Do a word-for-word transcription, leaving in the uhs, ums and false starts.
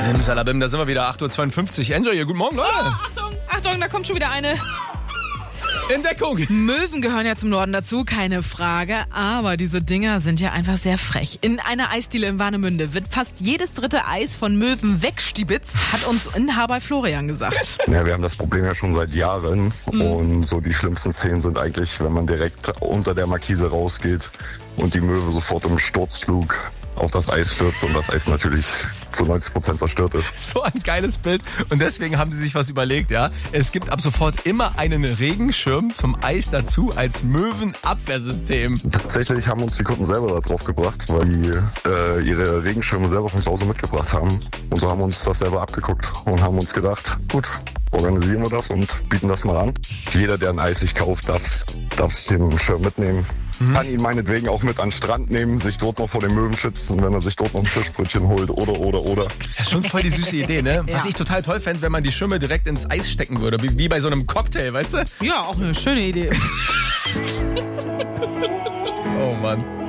Simsalabim, da sind wir wieder, acht Uhr zweiundfünfzig. Enjoy hier, guten Morgen, Leute. Oh, Achtung, Achtung, da kommt schon wieder eine. Entdeckung. Möwen gehören ja zum Norden dazu, keine Frage. Aber diese Dinger sind ja einfach sehr frech. In einer Eisdiele in Warnemünde wird fast jedes dritte Eis von Möwen wegstibitzt, hat uns Inhaber Florian gesagt. Ja, wir haben das Problem ja schon seit Jahren. Mhm. Und so die schlimmsten Szenen sind eigentlich, wenn man direkt unter der Markise rausgeht und die Möwe sofort im Sturzflug auf das Eis stürzt und das Eis natürlich zu neunzig Prozent zerstört ist. So ein geiles Bild. Und deswegen haben sie sich was überlegt, ja. Es gibt ab sofort immer einen Regenschirm zum Eis dazu als Möwenabwehrsystem. Tatsächlich haben uns die Kunden selber da drauf gebracht, weil die äh, ihre Regenschirme selber von zu Hause mitgebracht haben. Und so haben wir uns das selber abgeguckt und haben uns gedacht, gut, organisieren wir das und bieten das mal an. Jeder, der ein Eis sich kauft, darf, darf sich den Schirm mitnehmen. Mhm. Kann ihn meinetwegen auch mit an den Strand nehmen, sich dort noch vor den Möwen schützen, wenn er sich dort noch ein Fischbrötchen holt oder, oder, oder. Das ist schon voll die süße Idee, ne? Ja. Was ich total toll fände, wenn man die Schirme direkt ins Eis stecken würde, wie, wie bei so einem Cocktail, weißt du? Ja, auch eine schöne Idee. Oh Mann.